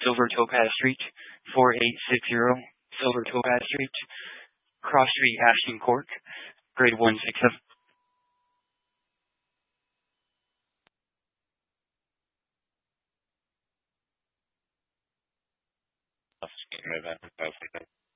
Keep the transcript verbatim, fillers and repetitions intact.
Silver Topaz Street, four eight six zero Silver Topaz Street, Cross Street, Ashton Cork, grade one six seven. November.